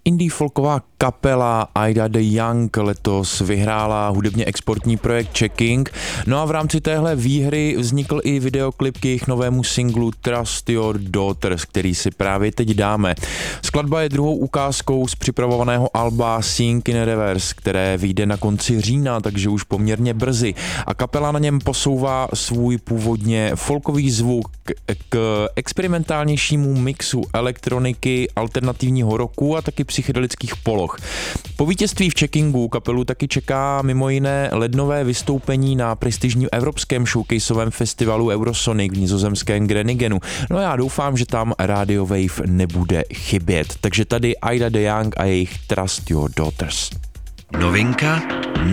Indie folková kapela Ida the Young letos vyhrála hudebně exportní projekt Checking. No a v rámci téhle výhry vznikl i videoklip k jejich novému singlu Trust Your Daughters, který si právě teď dáme. Skladba je druhou ukázkou z připravovaného alba Sing in Reverse, které vyjde na konci října, takže už poměrně brzy. A kapela na něm posouvá svůj původně folkový zvuk k experimentálnějšímu mixu elektroniky, alternativního rocku a taky psychedelických poloh. Po vítězství v Checkingu kapelu taky čeká mimo jiné lednové vystoupení na prestižním evropském showcaseovém festivalu Eurosonic v nizozemském Greningenu. No já doufám, že tam Radio Wave nebude chybět. Takže tady Ida the Young a jejich Trust Your Daughters. Novinka